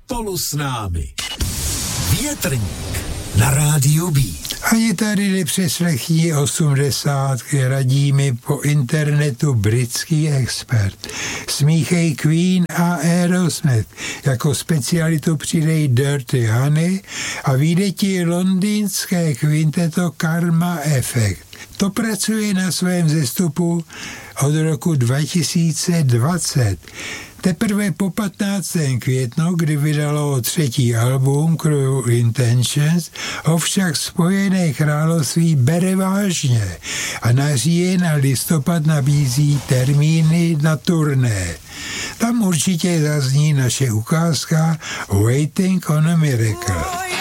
spolu s námi. Větrník na rádiu Beat. Ani tady nepřeslechní 80, radí mi po internetu britský expert. Smíchej Queen a Aerosmith. Jako specialitu přidej Dirty Honey a vyjde ti londýnské kvinteto Karma Effect. To pracuje na svém zestupu od roku 2020. Teprve po 15. květnu, kdy vydalo 3. album Cruel Intentions, ho však Spojené království bere vážně a na říjen a listopad nabízí termíny na turné. Tam určitě zazní naše ukázka Waiting on a Miracle.